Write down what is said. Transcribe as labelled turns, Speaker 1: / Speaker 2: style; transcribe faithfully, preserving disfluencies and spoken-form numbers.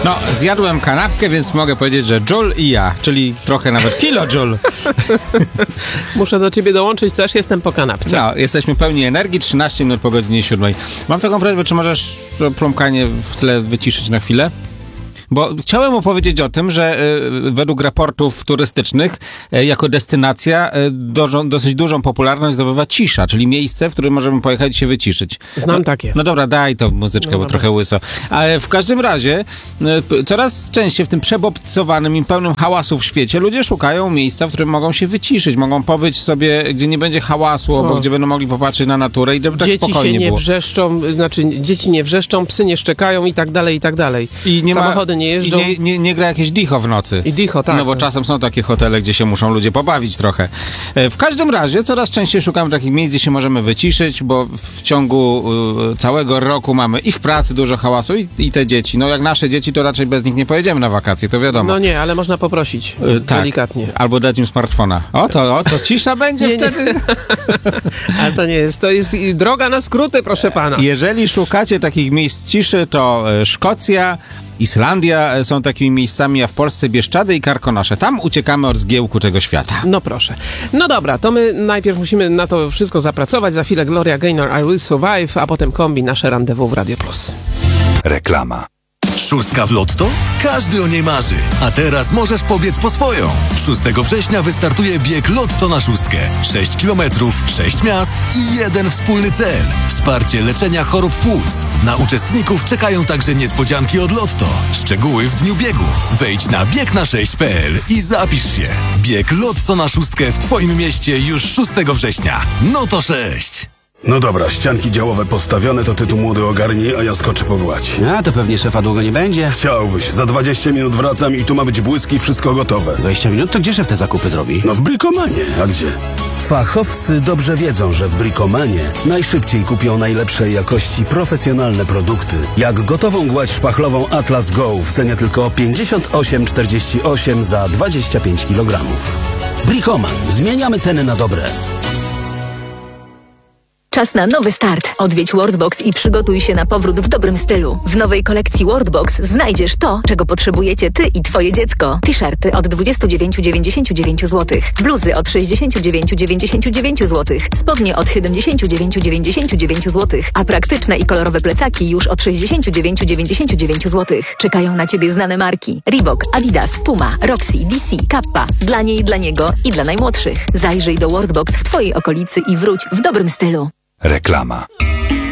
Speaker 1: No, zjadłem kanapkę, więc mogę powiedzieć, że Joule i ja, czyli trochę nawet kilojoule.
Speaker 2: Muszę do ciebie dołączyć, też jestem po kanapce.
Speaker 1: No, jesteśmy pełni energii, trzynaście minut po godzinie siódmej. Mam taką prośbę, czy możesz plumkanie w tle wyciszyć na chwilę? Bo chciałem opowiedzieć o tym, że y, według raportów turystycznych y, jako destynacja y, dożą, dosyć dużą popularność zdobywa cisza, czyli miejsce, w którym możemy pojechać i się wyciszyć.
Speaker 2: Znam
Speaker 1: no,
Speaker 2: takie.
Speaker 1: No dobra, daj tą muzyczkę,
Speaker 2: No
Speaker 1: bo
Speaker 2: dobra.
Speaker 1: trochę łyso. Ale w każdym razie y, coraz częściej w tym przebodźcowanym i pełnym hałasu w świecie ludzie szukają miejsca, w którym mogą się wyciszyć, mogą pobyć sobie, gdzie nie będzie hałasu, albo
Speaker 2: O.
Speaker 1: gdzie będą mogli popatrzeć na naturę i żeby tak
Speaker 2: Dzieci
Speaker 1: spokojnie
Speaker 2: się nie
Speaker 1: było.
Speaker 2: wrzeszczą, znaczy dzieci nie wrzeszczą, psy nie szczekają i tak dalej, i tak dalej.
Speaker 1: I nie
Speaker 2: Samochody
Speaker 1: ma,
Speaker 2: nie jeżdżą.
Speaker 1: I nie, nie, nie gra jakieś dicho w nocy.
Speaker 2: I dicho, tak.
Speaker 1: No bo czasem są takie hotele, gdzie się muszą ludzie pobawić trochę. E, W każdym razie coraz częściej szukamy takich miejsc, gdzie się możemy wyciszyć, bo w ciągu y, całego roku mamy i w pracy dużo hałasu i, i te dzieci. No jak nasze dzieci, to raczej bez nich nie pojedziemy na wakacje, to wiadomo.
Speaker 2: No nie, ale można poprosić
Speaker 1: E, tak.
Speaker 2: delikatnie.
Speaker 1: Albo dać im smartfona. O to, o to cisza będzie
Speaker 2: Nie, nie.
Speaker 1: wtedy.
Speaker 2: Ale to nie jest, to jest i droga na skróty, proszę pana.
Speaker 1: Jeżeli szukacie takich miejsc ciszy, to e, Szkocja, Islandia e, są takimi miejscami, a w Polsce Bieszczady i Karkonosze. Tam uciekamy od zgiełku tego świata.
Speaker 2: No proszę. No dobra, to my najpierw musimy na to wszystko zapracować. Za chwilę Gloria Gaynor, I Will Survive, a potem kombi, nasze rendezvous w Radio Plus.
Speaker 3: Reklama. Szóstka w Lotto? Każdy o niej marzy. A teraz możesz pobiec po swoją. szóstego września wystartuje bieg Lotto na szóstkę. sześć kilometrów, sześć miast i jeden wspólny cel. Wsparcie leczenia chorób płuc. Na uczestników czekają także niespodzianki od Lotto. Szczegóły w dniu biegu. Wejdź na bieg na sześć kropka p l i zapisz się. Bieg Lotto na szóstkę w twoim mieście już szóstego września. No to sześć.
Speaker 4: No dobra, ścianki działowe postawione, to ty tu młody ogarnij, a ja skoczę pogłać.
Speaker 5: A, to pewnie szefa długo nie będzie.
Speaker 4: Chciałbyś, za dwadzieścia minut wracam i tu ma być błysk i wszystko gotowe.
Speaker 5: dwadzieścia minut? To gdzie szef te zakupy zrobi?
Speaker 4: No w Brikomanie, a gdzie? Fachowcy dobrze wiedzą, że w Brikomanie najszybciej kupią najlepszej jakości profesjonalne produkty. Jak gotową gładź szpachlową Atlas Go w cenie tylko pięćdziesiąt osiem czterdzieści osiem za dwadzieścia pięć kilogramów. Brikoman. Zmieniamy ceny na dobre.
Speaker 6: Czas na nowy start. Odwiedź Worldbox i przygotuj się na powrót w dobrym stylu. W nowej kolekcji Worldbox znajdziesz to, czego potrzebujecie ty i twoje dziecko. T-shirty od dwadzieścia dziewięć dziewięćdziesiąt dziewięć złotych. Bluzy od sześćdziesiąt dziewięć dziewięćdziesiąt dziewięć złotych. Spodnie od siedemdziesiąt dziewięć dziewięćdziesiąt dziewięć złotych. A praktyczne i kolorowe plecaki już od sześćdziesiąt dziewięć dziewięćdziesiąt dziewięć złotych. Czekają na ciebie znane marki. Reebok, Adidas, Puma, Roxy, D C, Kappa. Dla niej i dla niego i dla najmłodszych. Zajrzyj do Worldbox w twojej okolicy i wróć w dobrym stylu.
Speaker 3: Reklama.